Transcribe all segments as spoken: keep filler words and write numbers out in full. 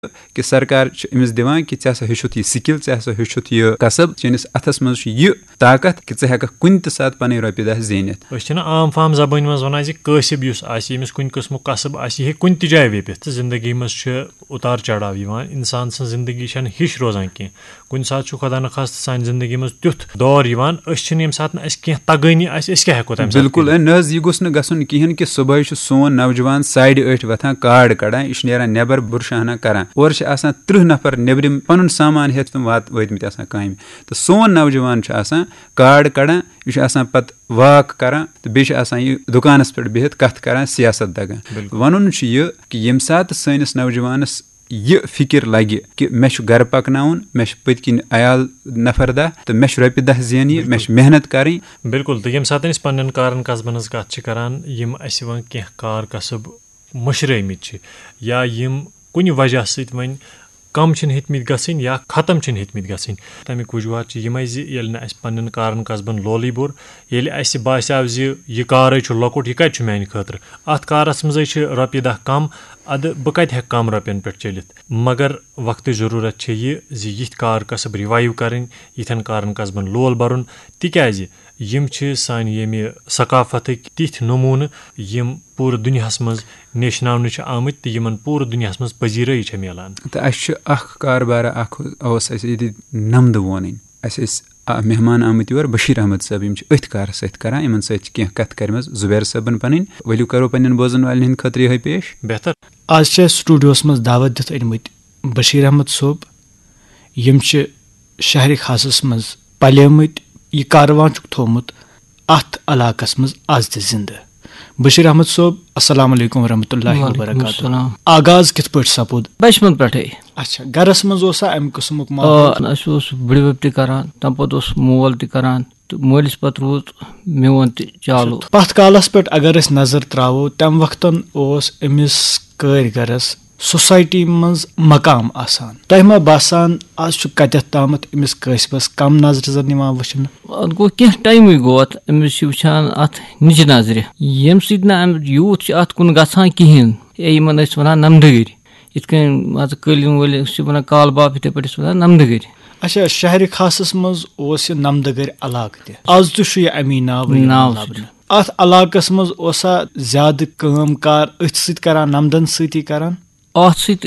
کہ سرکار أمس دِوان کہ ژےٚ ہسا ہیٚچھُتھ یہِ سِکِل ژےٚ ہسا ہیٚچھُتھ یہِ قصب چٲنِس اَتھس منٛز چھُ یہِ طاقت کہ ژٕ ہٮ۪ککھ کُنہِ تہِ ساتہٕ پنٕنۍ رۄپیہِ دہ زیٖنِتھ. أسۍ چھِنہ عام فام زبٲنۍ منٛز وَنان زِ کٲسِب یُس آسہِ ییٚمِس کُنہِ قٕسمُک قصب آسہِ یہِ ہیٚکہِ کُنہِ تہِ جایہِ ویٖپِتھ تہٕ زندگی منٛز چھُ اُتار چڑاو یِوان اِنسان سٕنٛز زندگی چھنہٕ ہِش روزان کینٛہہ کُنہِ ساتہٕ چھُ خۄدا نخواستہٕ سانہِ زندگی منٛز تیُتھ دور یِوان أسۍ چھِنہٕ ییٚمہِ ساتہٕ نہٕ اَسہِ کینٛہہ تگٲنی آسہِ أسۍ کیاہ ہٮ۪کو تَمہِ ساتہٕ. بِلکُل نہ حظ یہِ گوٚژھ نہٕ گژھُن کِہینۍ کہِ صبحٲے چھُ سون نوجوان ساڑِ ٲٹھِ وۄتھان کاڈ کڑان یہِ چھُ نیران نٮ۪بر بُرشاہنا کران اورٕ چھِ آسان تٕرٛہ نفر نیبرِم پنُن سامان ہٮ۪تھ تِم وات وٲتمٕتۍ آسان کامہِ تہٕ سون نوجوان چھُ آسان کاڈ کڑان یہِ چھُ آسان پتہٕ واک کران تہٕ بیٚیہِ چھُ آسان یہِ دُکانس پٮ۪ٹھ بِہِتھ کتھ کران سیاست دگان. ونُن چھُ یہِ کہِ ییٚمہِ ساتہٕ سٲنِس نوجوانس یہِ فِکر لگہِ کہِ مےٚ چھُ گرٕ پکناوُن مےٚ چھُ پٔتۍ کِنۍ عیال نفر دہ تہٕ مےٚ چھُ رۄپیہِ دہ زینہِ مےٚ چھِ محنت کرٕنۍ. بِلکُل تہٕ ییٚمہِ ساتہٕ أسۍ پننٮ۪ن کارن قصبن ہٕنٛز کتھ چھِ کران یِم اَسہِ وۄنۍ کینٛہہ کار قصب مٔشرٲومٕتۍ چھِ یا یِم کُنہِ وجہ سۭتۍ وۄنۍ کم چھِنہٕ ہیٚتمٕتۍ گژھٕنۍ یا ختم چھِنہٕ ہیٚتمٕتۍ گژھٕنۍ تَمیُک وجوہات چھِ یِمے زِ ییٚلہِ نہٕ اَسہِ پننٮ۪ن کارن قصبن لولٕے بوٚر ییٚلہِ اَسہِ باسیو زِ یہِ کارے چھُ لۄکُٹ یہِ کتہِ چھُ میانہِ خٲطرٕ اتھ کارس منٛزے چھِ رۄپیہِ دہ کم ادٕ بہٕ کتہِ ہٮ۪کہٕ کم رۄپین پٮ۪ٹھ چٔلِتھ. مگر وقتٕچ ضروٗرت چھےٚ یہِ زِ یِتھۍ کار قصب رِوایو کرٕنۍ یِتھٮ۪ن کارن قصبن لول برُن تِکیازِ یِم چھِ سانہِ ییٚمہِ ثقافتٕکۍ تِتھۍ نموٗنہٕ یِم پوٗرٕ دُنیاہس منٛز نیشناونہٕ چھِ آمٕتۍ تہٕ یِمن پوٗرٕ دُنیاہس منٛز پذیٖرٲیی چھےٚ میلان. تہٕ اَسہِ چھُ اکھ کاربارا اکھ اوس اَسہِ ییٚتہِ نمدٕ وونٕنۍ اَسہِ ٲسۍ مہمان آمٕتۍ یور بشیٖر احمد صٲب یِم چھِ أتھۍ کارس سۭتۍ کران یِمن سۭتۍ چھِ کینٛہہ کتھٕ کرِمژ زُبیر صٲبن پنٕنۍ ؤلِو کرو پننٮ۪ن بوزن والٮ۪ن ہٕنٛدِ خٲطرٕ یِہے پیش. بہتر آز چھِ اَسہِ سٹوڈیوس منٛز دعوت دِتھ أنمٕتۍ بشیٖر احمد صٲب یِم چھِ شہرِ خاصس منٛز پلیمٕتۍ یہِ کاروان چھُکھ تھوٚومُت اتھ علاقس منٛز آز تہِ زنٛدٕ. بشیٖر احمد صٲب السلام علیکم ورحمتہ اللہ وبرکاتہ. آغاز کِتھ پٲٹھۍ سپُد؟ بچپن پٮ۪ٹھے. اچھا گرس منٛز اوسا اَمہِ قٕسمُک اَسہِ اوس بٕڈِبب تہِ کران تَمہِ پتہٕ اوس مول تہِ کران تہٕ مٲلِس پتہٕ روٗد میون تہِ چالوٗ. پتھ کالس پٮ۪ٹھ اگر أسۍ نظر تراوو تمہِ وقتن اوس أمِس کٲرگرس سوسایٹی منٛز مقام آسان. تۄہہِ ما باسان آز چھُ کتٮ۪تھ تامتھ أمِس کٲسِبس کم نظرِ زن یِوان وٕچھنہٕ؟ اتھ گوٚو کینٛہہ ٹایمٕے گوٚو اتھ أمِس چھِ وٕچھان اتھ نِچہِ نظرِ ییٚمہِ سۭتۍ نہٕ اَمہِ یوٗت چھُ اتھ کُن گژھان کِہینۍ. ہے یِمن ٲسۍ ونان نمدٕگٔرۍ یِتھ کٔنۍ مان ژٕ قٲلیٖن وٲلۍ چھِ ونان کالہٕ باپ یِتھٕے پٲٹھۍ ٲسۍ ونان نمدٕگٔرۍ. اچھا شہرِ خاصس منٛز اوس یہِ نمدٕگٔرۍ علاقہٕ تہِ آز تہِ چھُ یہِ امی ناو ناو. اتھ علاقس منٛز اوسا زیادٕ کٲم کار أتھۍ سۭتۍ کران نمدن سۭتی کران؟ اتھ سۭتۍ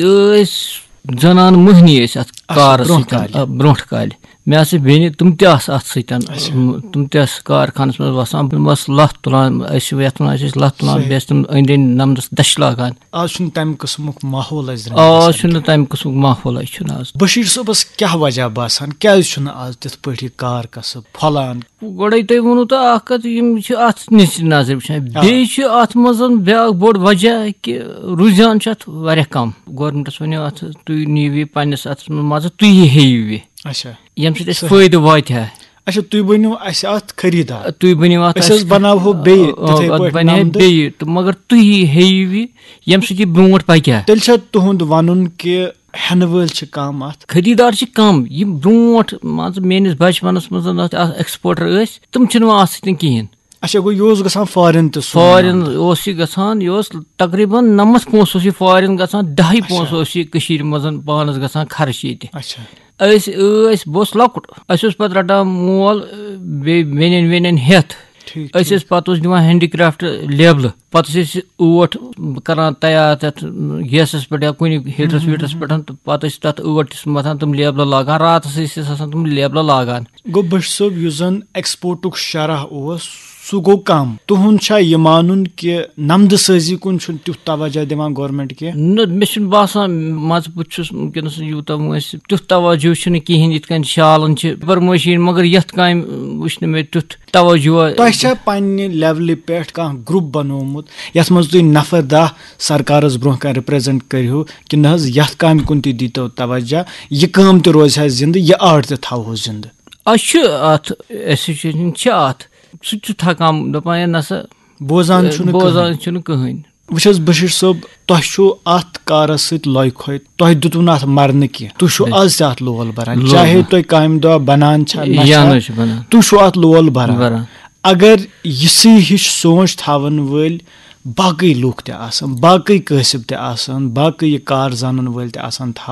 ٲسۍ زنان مٔہنی ٲسۍ اتھ کارس سۭتۍ برونٛٹھ کالہِ. مےٚ آسہٕ بیٚنہِ تِم تہِ آسہٕ اتھ سۭتۍ تِم تہِ ٲسۍ کارخانس منٛز وسان تِم ٲسۍ لتھ تُلان أسۍ چھِ یتھ ونان أسۍ لتھ تُلان بیٚیہِ ٲسۍ تِم أنٛدۍ أنٛدۍ نمدس دچھِ لاگان. آز چھُنہٕ تمہِ قٕسمُک ماحول آز چھُنہٕ تمہِ قٕسمُک ماحولے چھُنہٕ آز. بشیٖر صٲبس کیاہ وجہ باسان کیازِ چھُنہٕ آز تِتھ پٲٹھۍ یہِ کار قصب پھۄلان؟ گۄڈے تۄہہِ ووٚنوٕ تۄہہِ اکھ کتھ یِم چھِ اتھ نِچ نظرِ وٕچھان بیٚیہِ چھُ اتھ منٛز بیاکھ بوٚڑ وجہ کہِ رُجحان چھُ اتھ واریاہ کم. گورمینٹس ونیو اتھ تُہۍ نِیِو یہِ پننِس اتھس منٛز مان ژٕ تُہی ہیٚیِو یہِ اچھا ییٚمہِ سۭتۍ اَسہِ فٲیدٕ واتہِ ہا. اچھا تُہۍ ؤنِو اَسہِ اتھ خریٖدار تُہۍ ؤنِو اتھ بناوہو بیٚیہِ بنہِ ہا بیٚیہِ تہٕ مگر تُہی ہیٚیِو یہِ ییٚمہِ سۭتۍ یہِ برونٛٹھ پکہِ ہا. تیٚلہِ چھا تُہُنٛد ونُن کہِ ہٮ۪نہٕ وٲلۍ چھِ کم اتھ؟ خریٖدار چھِ کم. یِم برونٛٹھ مان ژٕ میٲنِس بچپنس منٛز اتھ ایٚکٕسپورٹر ٲسۍ تِم چھِنہٕ وۄنۍ اتھ سۭتۍ کِہینۍ. اچھا گوٚو یہِ اوس گژھان فارِن تہِ فارِن اوس یہِ گژھان یہِ اوس تقریٖبن نمتھ پونٛسہٕ اوس یہِ فارِن گژھان دہے پونٛسہٕ اوس یہِ کٔشیٖر منٛز پانس گژھان خرچ ییٚتہِ. أسۍ ٲسۍ بہٕ اوسُس لۄکُٹ أسۍ اوس پتہٕ رٹان مول بیٚیہِ بیٚنٮ۪ن ویٚنٮ۪ن ہٮ۪تھ أسۍ ٲسۍ پتہٕ اوس دِوان ہینڈی کرافٹ لیبلہٕ پتہٕ ٲسۍ أسۍ ٲٹھ کران تیار تتھ گیسس پٮ۪ٹھ یا کُنہِ ہیٖٹرس ویٖٹرس پٮ۪ٹھ تہٕ پتہٕ ٲسۍ تتھ ٲٹھ متھان تِم لیبلہٕ لاگان راتس ٲسۍ أسۍ آسان تِم لیبلہٕ لاگان. گوٚو بشیٖر صٲب یُس زن ایٚکٕسپورٹُک شرح اوس سُہ گوٚو کم. تُہُنٛد چھا یہِ مانُن کہِ نمدٕ سٲزی کُن چھُنہٕ تیُتھ توجہ دِوان گورمینٹ کینٛہہ؟ نہ مےٚ چھُنہٕ باسان مان ژٕ بہٕ چھُس وٕنکیٚنس یوٗتاہ وٲنٛسہِ تیُتھ توجہ چھُنہٕ کِہینۍ یِتھ کٔنۍ شالن چھِ پرمٲشی مگر یتھ کامہِ وٕچھ نہٕ مےٚ تیُتھ توجہ. تۄہہِ چھا پننہِ لیولہِ پٮ۪ٹھ کانٛہہ گرُپ بنومُت یتھ منٛز تُہۍ نفر دہ سرکارس برونٛہہ کانٛہہ رِپریزنٹ کٔرِہو کہِ نہ حظ یتھ کامہِ کُن تہِ دیٖتو توجہ یہِ کٲم تہِ روزِ ہا زنٛدٕ یہِ آرٹ تہِ تھاوہو زنٛدٕ؟ اَسہِ چھُ اتھ ایسوسیشن چھِ اتھ سُہ تہِ چھُ تھکان دپان ہے نسا بوزان چھُنہٕ بوزان چھُنہٕ کٕہٕنۍ. وٕچھ حظ بشیٖر صٲب تۄہہِ چھُو اتھ کارس سۭتۍ لۄے کھۄتہِ تۄہہِ دِتوٕ نہٕ اتھ مرنہٕ کینٛہہ تُہۍ چھِو آز تہِ اتھ لول بران چاہے تُہۍ کامہِ دۄہ بنان چھا تُہۍ چھِو اتھ لول بران. اگر یِژھٕے ہِش سونٛچ تھاون وٲلۍ باقٕے لُکھ تہِ آسان باقٕے قٲصِب تہِ آسان باقٕے یہِ کار زانَن وٲلۍ تہِ آسان تھاوان